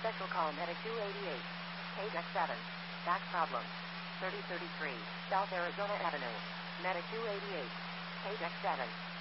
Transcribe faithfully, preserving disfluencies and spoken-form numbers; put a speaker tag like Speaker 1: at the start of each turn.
Speaker 1: Special call Medic two eighty-eight. K D E C seven. Back problem. thirty thirty-three, South Arizona Avenue. Medic two eighty-eight. K D E C seven.